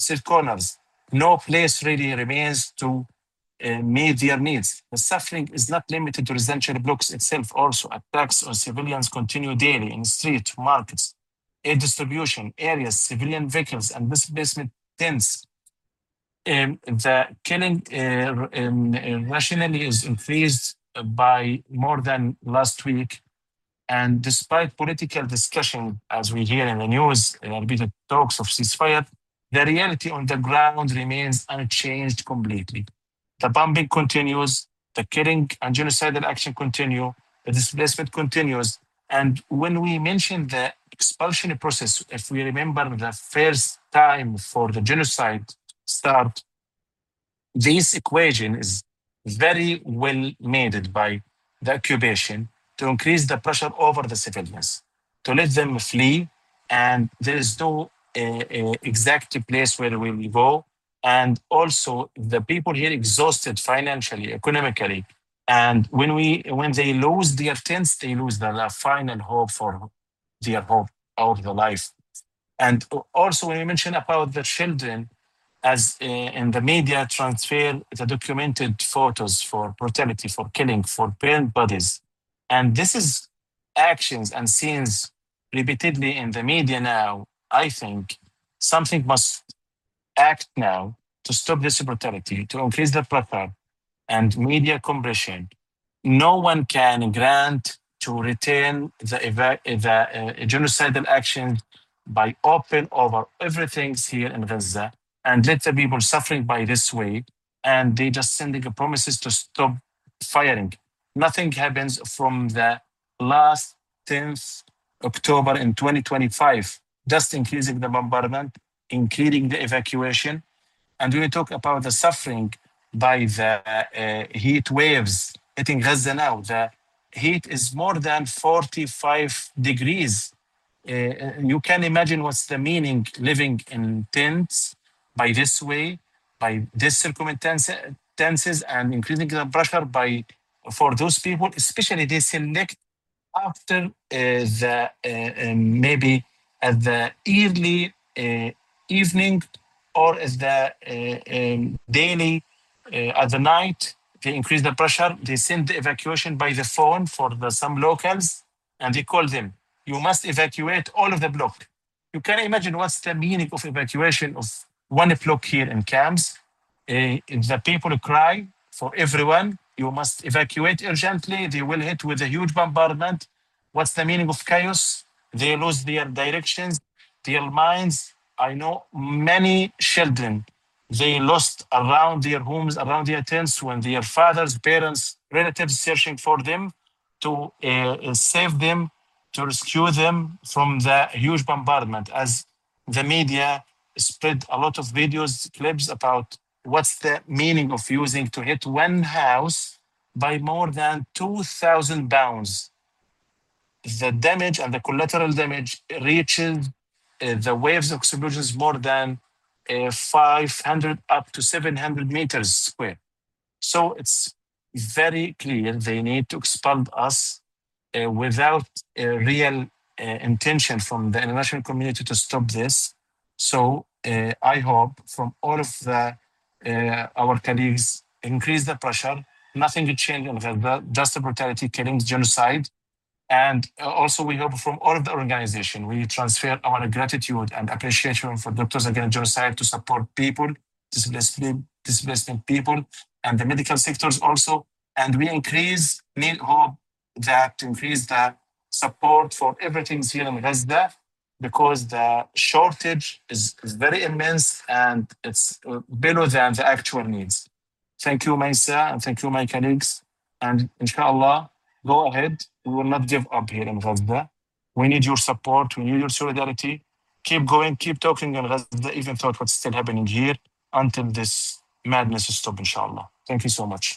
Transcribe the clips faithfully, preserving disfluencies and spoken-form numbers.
street corners. No place really remains to uh, meet their needs. The suffering is not limited to residential blocks itself. Also, attacks on civilians continue daily in street, markets, aid distribution areas, civilian vehicles, and displacement tents. Um, the killing uh, um, uh, rationally is increased by more than last week. And despite political discussion, as we hear in the news, uh, repeated talks of ceasefire, the reality on the ground remains unchanged completely. The bombing continues, the killing and genocidal action continue, the displacement continues. And when we mention the expulsion process, if we remember the first time for the genocide start, this equation is very well made by the occupation to increase the pressure over the civilians, to let them flee, and there is no uh, uh, exact place where we will go. And also, the people here exhausted financially, economically, and when we when they lose their tents, they lose the, the final hope for their hope of the life. And also, when we mention about the children, as uh, in the media transfer the documented photos for brutality, for killing, for burned bodies. And this is actions and scenes repeatedly in the media now. I think something must act now to stop this brutality, to increase the pressure and media compression. No one can grant to retain the, eva- the uh, genocidal actions by open over everything here in Gaza and let the people suffering by this way. And they just sending promises to stop firing. Nothing happens from the last tenth October in twenty twenty-five, just increasing the bombardment, increasing the evacuation. And when we talk about the suffering by the uh, heat waves hitting Gaza now, the heat is more than forty-five degrees. Uh, you can imagine what's the meaning living in tents by this way, by this circumstances, and increasing the pressure by for those people, especially they select after uh, the uh, um, maybe at the early uh, evening or at the uh, um, daily uh, at the night. They increase the pressure. They send the evacuation by the phone for the, some locals, and they call them. You must evacuate all of the block. You can imagine what's the meaning of evacuation of one block here in camps. Uh, the people cry for everyone. You must evacuate urgently. They will hit with a huge bombardment. What's the meaning of chaos? They lose their directions, their minds. I know many children, they lost around their homes, around their tents when their fathers, parents, relatives searching for them to uh, save them, to rescue them from the huge bombardment. As the media spread a lot of videos, clips about what's the meaning of using to hit one house by more than two thousand pounds. The damage and the collateral damage reaches uh, the waves of explosions more than uh, five hundred up to seven hundred meters square. So it's very clear they need to expel us uh, without a real uh, intention from the international community to stop this. So uh, I hope from all of the uh, our colleagues increase the pressure. Nothing will change in Gaza, just the brutality, killings, genocide. And uh, also, we hope from all of the organization, we transfer our gratitude and appreciation for Doctors Against Genocide to support people, displaced, displacement people, and the medical sectors also. And we increase, need hope that to increase the support for everything here in Gaza because the shortage is, is very immense and it's uh, below than the actual needs. Thank you, Maisa, and thank you, my colleagues. And inshallah, go ahead. We will not give up here in Gaza. We need your support. We need your solidarity. Keep going, keep talking in Gaza, even though what's still happening here until this madness is stopped, inshallah. Thank you so much.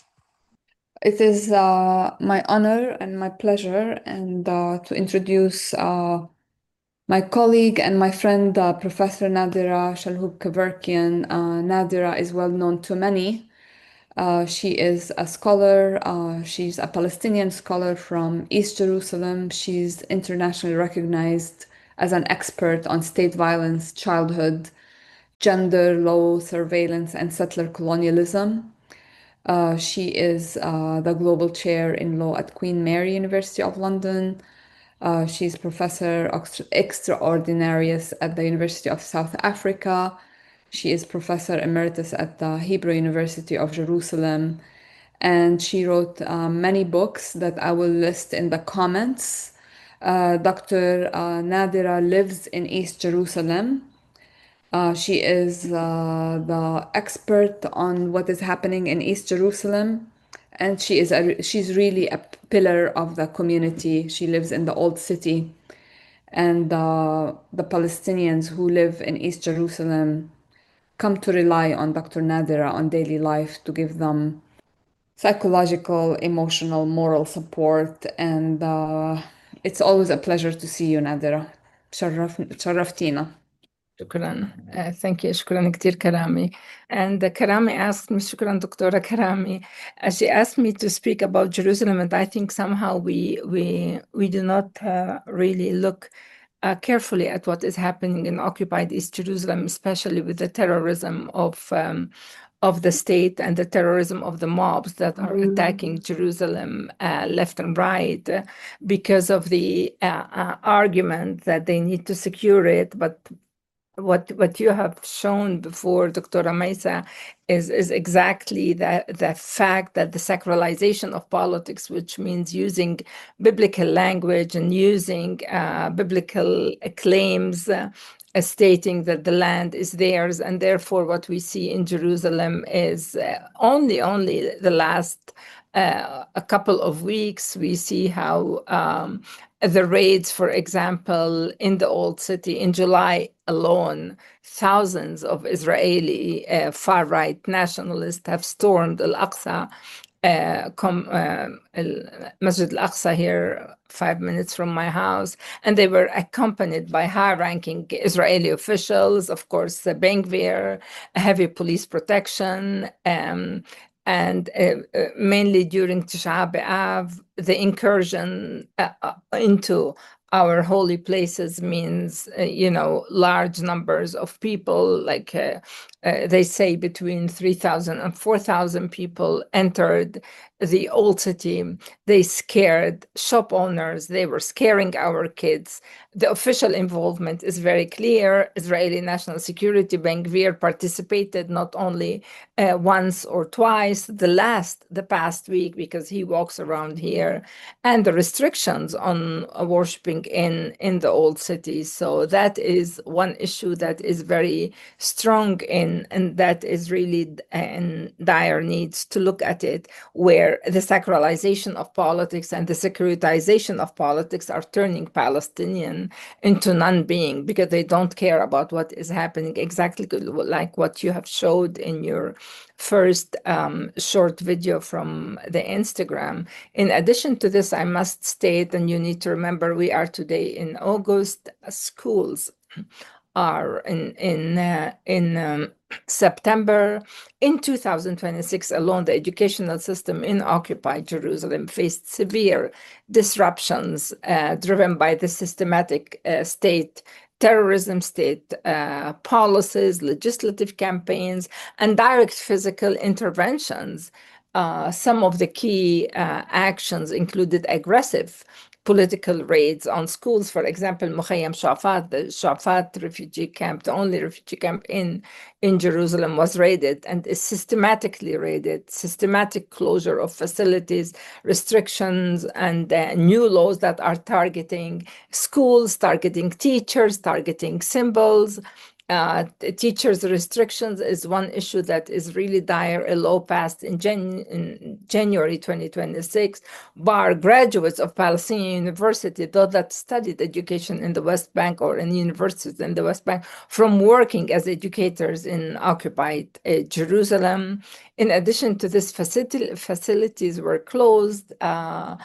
It is uh, my honor and my pleasure and uh, to introduce uh, my colleague and my friend, uh, Professor Nadira Shalhoub Kevorkian. Uh, Nadira is well known to many. Uh, she is a scholar. Uh, she's a Palestinian scholar from East Jerusalem. She's internationally recognized as an expert on state violence, childhood, gender, law, surveillance, and settler colonialism. Uh, she is uh, the global chair in law at Queen Mary University of London. Uh, she's professor extra- extraordinarius at the University of South Africa. She is professor emeritus at the Hebrew University of Jerusalem. And she wrote uh, many books that I will list in the comments. Uh, Doctor Uh, Nadira lives in East Jerusalem. Uh, she is uh, the expert on what is happening in East Jerusalem, and she is a, she's really a pillar of the community. She lives in the old city, and uh, the Palestinians who live in East Jerusalem come to rely on Doctor Nadira on daily life to give them psychological, emotional, moral support. And uh, it's always a pleasure to see you, Nadira. شرف شرفتينا. شكرا. Uh, thank you. شكرا كتير كرامي. And uh, Karami asked me, شكرا دكتورة Karami. Uh, she asked me to speak about Jerusalem, and I think somehow we we we do not uh, really look uh, carefully at what is happening in occupied East Jerusalem, especially with the terrorism of um, of the state and the terrorism of the mobs that are attacking Jerusalem uh, left and right uh, because of the uh, uh, argument that they need to secure it, but What what you have shown before, Doctor Maisa, is is exactly that the fact that the sacralization of politics, which means using biblical language and using uh, biblical claims, uh, stating that the land is theirs, and therefore what we see in Jerusalem is uh, only only the last uh, a couple of weeks we see how. Um, the raids, for example, in the Old City in July alone, thousands of Israeli uh, far-right nationalists have stormed Al-Aqsa, uh, com- uh, Masjid Al-Aqsa here, five minutes from my house, and they were accompanied by high-ranking Israeli officials, of course, uh, Ben Gvir, heavy police protection, um, and uh, uh, mainly during Tisha B'Av, the incursion uh, uh, into our holy places means, uh, you know, large numbers of people, like uh, uh, they say between three thousand and four thousand people entered the old city. They scared shop owners. They were scaring our kids. The official involvement is very clear. Israeli National Security, Ben Gvir, participated not only uh, once or twice, the last, the past week, because he walks around here, and the restrictions on uh, worshiping in, in the old city. So that is one issue that is very strong in, and that is really in dire needs to look at it, where the sacralization of politics and the securitization of politics are turning Palestinian into non-being because they don't care about what is happening, exactly like what you have showed in your first um, short video from the Instagram. In addition to this, I must state, and you need to remember, we are today in August, schools are in in uh, in um, September. In two thousand twenty-six alone, the educational system in occupied Jerusalem faced severe disruptions uh, driven by the systematic uh, state terrorism, state uh, policies, legislative campaigns, and direct physical interventions. Uh, some of the key uh, actions included aggressive political raids on schools. For example, Mukhayyam Shafat, the Shafat refugee camp, the only refugee camp in, in Jerusalem, was raided and is systematically raided, systematic closure of facilities, restrictions, and uh, new laws that are targeting schools, targeting teachers, targeting symbols. Uh, teachers' restrictions is one issue that is really dire. A law passed in, Jan- in January twenty twenty-six bar graduates of Palestinian University, those that studied education in the West Bank or in universities in the West Bank, from working as educators in occupied uh, Jerusalem. In addition to this, facility, facilities were closed. Uh,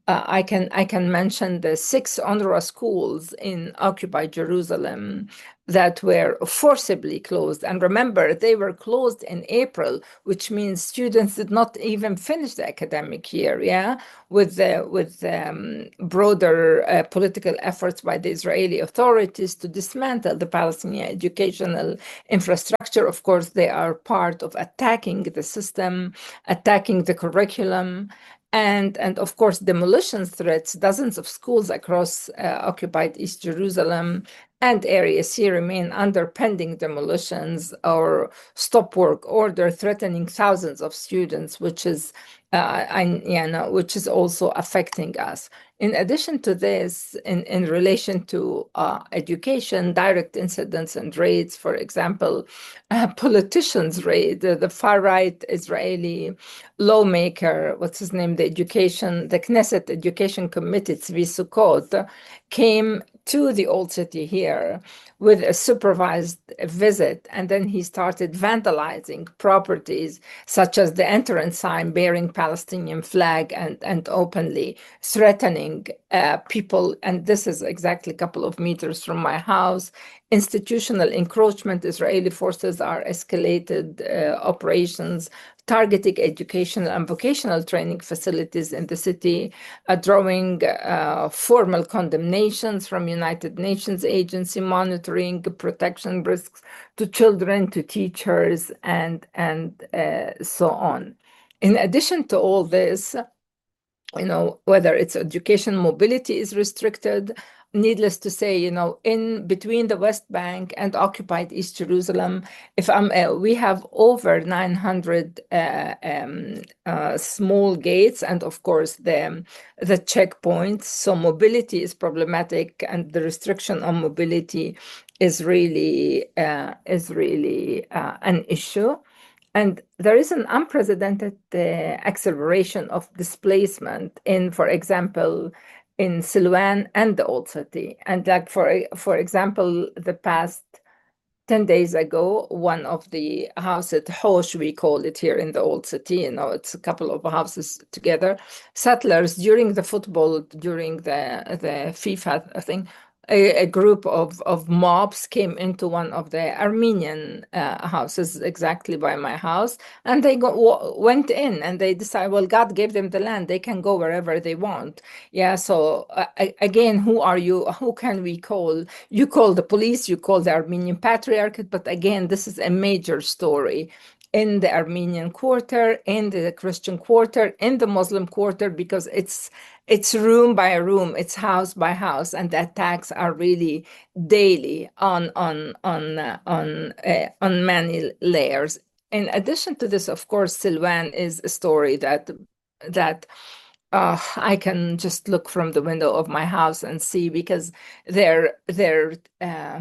uh, I can I can mention the six UNRWA schools in occupied Jerusalem that were forcibly closed. And remember, they were closed in April, which means students did not even finish the academic year, yeah, with the, with um, broader uh, political efforts by the Israeli authorities to dismantle the Palestinian educational infrastructure. Of course, they are part of attacking the system, attacking the curriculum, and, and of course, demolition threats. Dozens of schools across uh, occupied East Jerusalem and Area C remain under pending demolitions or stop work order, threatening thousands of students, which is, uh, I, you know, which is also affecting us. In addition to this, in, in relation to uh, education, direct incidents and raids, for example, uh, politicians raid, the, the far-right Israeli lawmaker, what's his name, the education, the Knesset Education Committee, Tzvi Sukkot, came to the Old City here with a supervised visit, and then he started vandalizing properties such as the entrance sign bearing Palestinian flag and, and openly threatening uh, people. And this is exactly a couple of meters from my house. Institutional encroachment. Israeli forces are escalated uh, operations targeting educational and vocational training facilities in the city, uh, drawing uh, formal condemnations from United Nations agency, monitoring protection risks to children, to teachers, and, and uh, so on. In addition to all this, you know, whether it's education mobility is restricted, needless to say, you know, in between the West Bank and occupied East Jerusalem, if I'm, uh, we have over nine hundred uh, um, uh, small gates, and of course the the checkpoints. So mobility is problematic, and the restriction on mobility is really uh, is really uh, an issue. And there is an unprecedented uh, acceleration of displacement in, for example, in Silwan and the Old City. And like, for, for example, the past ten days ago, one of the houses, Hosh, we call it here in the Old City, you know, it's a couple of houses together, settlers during the football, during the, the FIFA thing, A, a group of, of mobs came into one of the Armenian uh, houses exactly by my house, and they go, w- went in and they decided, well, God gave them the land. They can go wherever they want. Yeah, so uh, again, who are you? Who can we call? You call the police, you call the Armenian Patriarchate, but again, this is a major story in the Armenian quarter, in the Christian quarter, in the Muslim quarter, because it's it's room by room, it's house by house, and the attacks are really daily on on on uh, on uh, on many layers. In addition to this, of course, Silwan is a story that that uh, I can just look from the window of my house and see, because their their uh,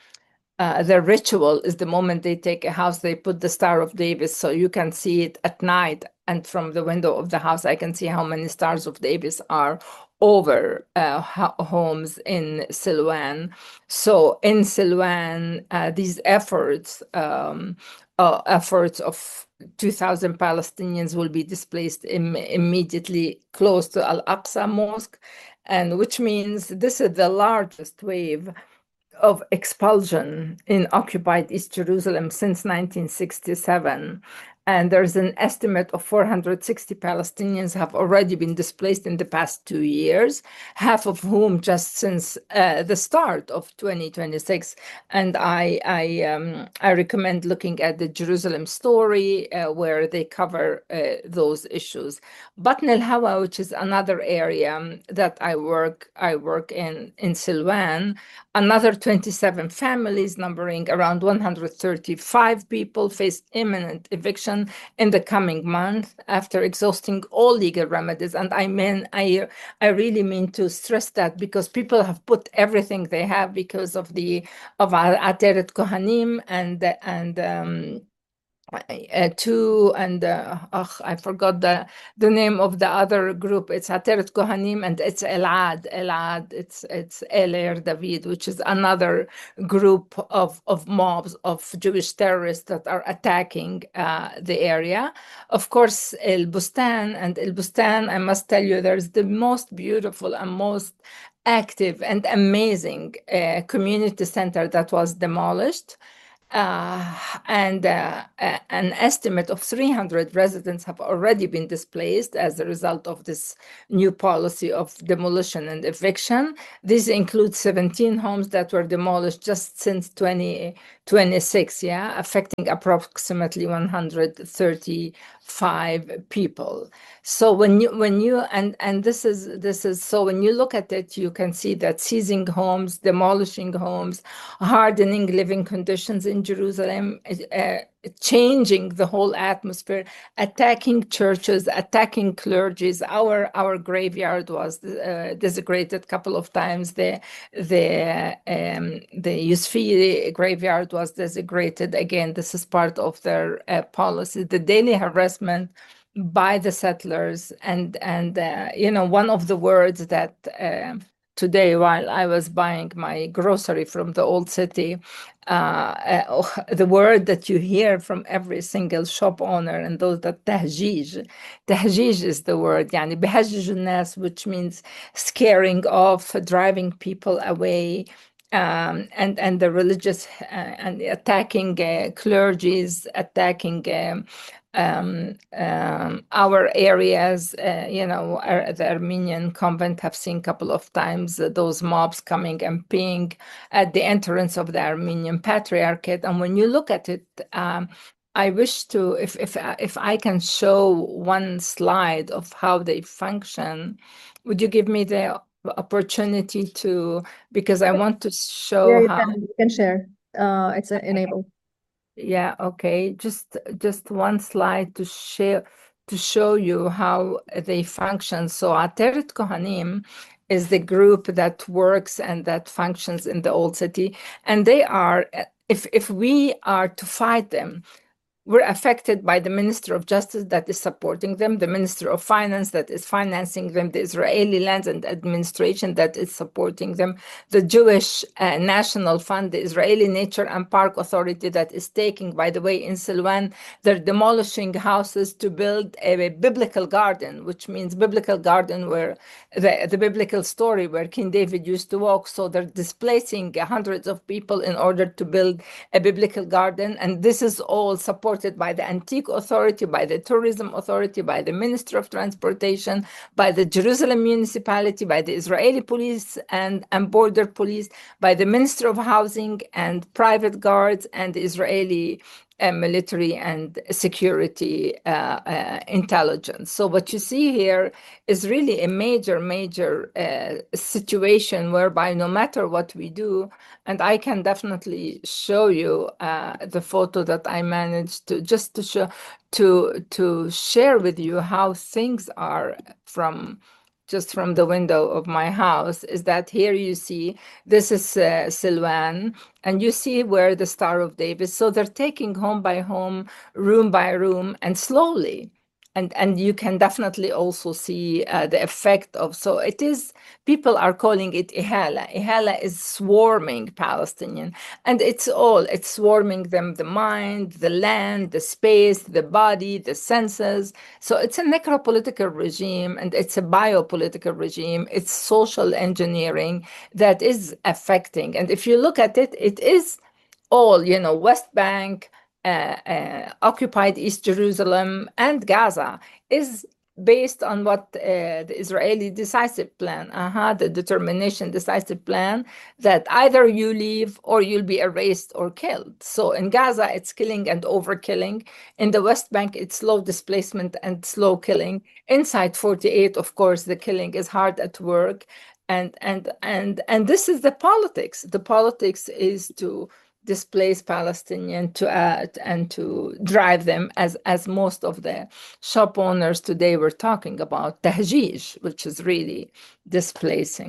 uh, their ritual is the moment they take a house, they put the Star of David, so you can see it at night. And from the window of the house, I can see how many Stars of David are over uh, homes in Silwan. So in Silwan, uh, these efforts, um, uh, efforts of two thousand Palestinians will be displaced im- immediately close to Al-Aqsa Mosque, and which means this is the largest wave of expulsion in occupied East Jerusalem since nineteen sixty-seven. And there's an estimate of four hundred sixty Palestinians have already been displaced in the past two years, half of whom just since uh, the start of twenty twenty-six. And I I, um, I recommend looking at the Jerusalem Story, uh, where they cover uh, those issues. Batn el-Hawa, which is another area that I work I work in in Silwan, another twenty-seven families numbering around one hundred thirty-five people faced imminent eviction in the coming month after exhausting all legal remedies. And I mean, I I really mean to stress that, because people have put everything they have because of the of Ateret Kohanim and and um, uh, two and uh, oh, I forgot the the name of the other group. It's Ateret Kohanim and it's Elad. Elad. It's it's Eler David, which is another group of of mobs of Jewish terrorists that are attacking uh, the area. Of course, El Bustan and El Bustan. I must tell you, there's the most beautiful and most active and amazing uh, community center that was demolished. Uh, and uh, uh, an estimate of three hundred residents have already been displaced as a result of this new policy of demolition and eviction. These include seventeen homes that were demolished just since twenty twenty-six, yeah, affecting approximately one hundred thirty-five people. So when you when you and and this is this is so when you look at it, you can see that seizing homes, demolishing homes, hardening living conditions in Jerusalem, uh, changing the whole atmosphere, attacking churches, attacking clergies. Our our graveyard was uh, desecrated a couple of times. The the um, the Yusfi graveyard was desecrated. Again, this is part of their uh, policy. The daily harassment by the settlers, and and uh, you know, one of the words that uh, today, while I was buying my grocery from the old city, uh, uh, the word that you hear from every single shop owner and those that tahjij. Tahjij is the word, yani bihajjij al-nas, which means scaring off, driving people away. Um, and and the religious uh, and attacking uh, clergies, attacking um, um, um, our areas. Uh, you know, our, the Armenian convent have seen a couple of times uh, those mobs coming and peeing at the entrance of the Armenian Patriarchate. And when you look at it, um, I wish to, if if if I can show one slide of how they function, would you give me the opportunity to, because I want to show Yeah, you how can, you can share. Uh, it's uh, enabled. yeah, okay. Just just one slide to share to show you how they function. So Ateret Kohanim is the group that works and that functions in the old city, and they are, if if we are to fight them, we're affected by the Minister of Justice that is supporting them, the Minister of Finance that is financing them, the Israeli Lands and Administration that is supporting them, the Jewish uh, National Fund, the Israeli Nature and Park Authority that is taking, by the way, in Silwan, they're demolishing houses to build a, a biblical garden, which means biblical garden where the, the biblical story where King David used to walk. So they're displacing hundreds of people in order to build a biblical garden. And this is all supported by the Antique Authority, by the Tourism Authority, by the Minister of Transportation, by the Jerusalem Municipality, by the Israeli Police and, and Border Police, by the Minister of Housing and private guards and the Israeli uh, military and security uh, uh, intelligence. So what you see here is really a major, major uh, situation whereby no matter what we do, and I can definitely show you uh, the photo that I managed to just to show, to to share with you how things are from just from the window of my house, is that here you see, this is uh, Silwan, and you see where the Star of David. So they're taking home by home, room by room, and slowly. And, and you can definitely also see uh, the effect of, so it is, people are calling it Ihala. Ihala is swarming Palestinian. And it's all, it's swarming them, the mind, the land, the space, the body, the senses. So it's a necropolitical regime and it's a biopolitical regime. It's social engineering that is affecting. And if you look at it, it is all, you know, West Bank, Uh, uh, occupied East Jerusalem and Gaza is based on what uh, the Israeli decisive plan, uh-huh, the determination decisive plan, that either you leave or you'll be erased or killed. So in Gaza, it's killing and overkilling. In the West Bank, it's slow displacement and slow killing. Inside forty-eight, of course, the killing is hard at work. And, and, and, and this is the politics. The politics is to displace Palestinians to uh, and to drive them, as as most of the shop owners today were talking about, tahjij, which is really displacing.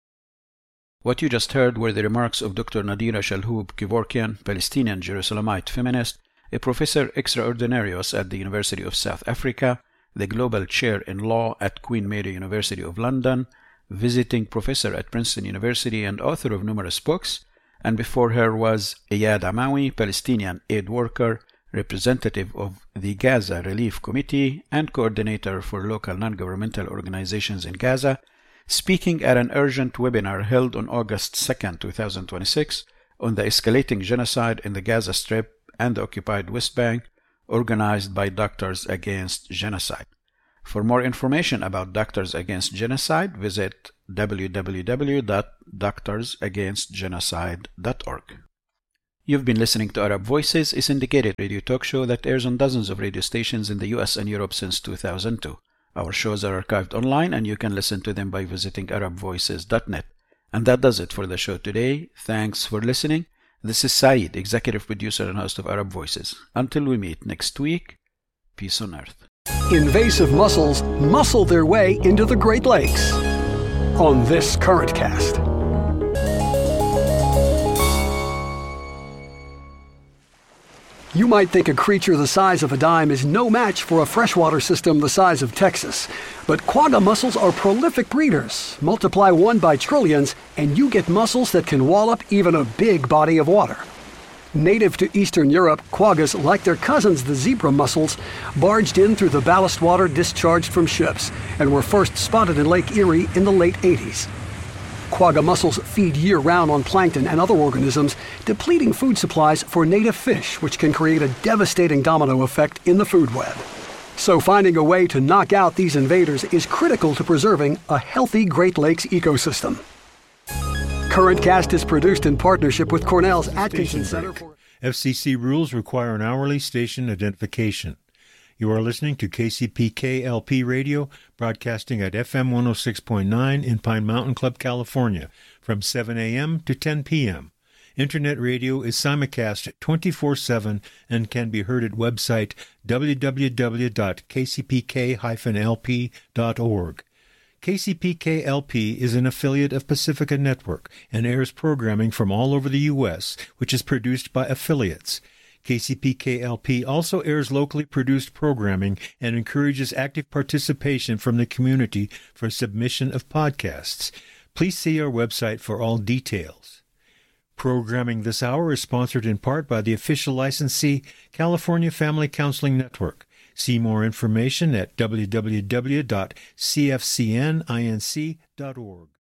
What you just heard were the remarks of Doctor Nadira Shalhoub Kevorkian, Palestinian Jerusalemite feminist a Professor Extraordinarius at the University of South Africa, the Global Chair in Law at Queen Mary University of London, visiting professor at Princeton University and author of numerous books, and before her was Iyad Amawi, Palestinian aid worker, representative of the Gaza Relief Committee and coordinator for local non-governmental organizations in Gaza, speaking at an urgent webinar held on August second, two thousand twenty-six on the escalating genocide in the Gaza Strip and the occupied West Bank, organized by Doctors Against Genocide. For more information about Doctors Against Genocide, visit w w w dot doctors against genocide dot org. You've been listening to Arab Voices, a syndicated radio talk show that airs on dozens of radio stations in the U S and Europe since two thousand two. Our shows are archived online and you can listen to them by visiting arab voices dot net. And that does it for the show today. Thanks for listening. This is Saeed, executive producer and host of Arab Voices. Until we meet next week, peace on earth. Invasive mussels muscle their way into the Great Lakes. On this Current Cast. You might think a creature the size of a dime is no match for a freshwater system the size of Texas. But quagga mussels are prolific breeders. Multiply one by trillions, and you get mussels that can wallop even a big body of water. Native to Eastern Europe, quaggas, like their cousins the zebra mussels, barged in through the ballast water discharged from ships and were first spotted in Lake Erie in the late eighties. Quagga mussels feed year-round on plankton and other organisms, depleting food supplies for native fish, which can create a devastating domino effect in the food web. So finding a way to knock out these invaders is critical to preserving a healthy Great Lakes ecosystem. Current Cast is produced in partnership with Cornell's Atkinson Center for... F C C rules require an hourly station identification. You are listening to K C P K L P Radio, broadcasting at F M one oh six point nine in Pine Mountain Club, California, from seven a.m. to ten p.m. Internet radio is simulcast twenty-four seven and can be heard at website w w w dot k c p k dash l p dot org. K C P K L P is an affiliate of Pacifica Network and airs programming from all over the U S, which is produced by affiliates. K C P K L P also airs locally produced programming and encourages active participation from the community for submission of podcasts. Please see our website for all details. Programming this hour is sponsored in part by the official licensee, California Family Counseling Network. See more information at w w w dot c f c n inc dot org.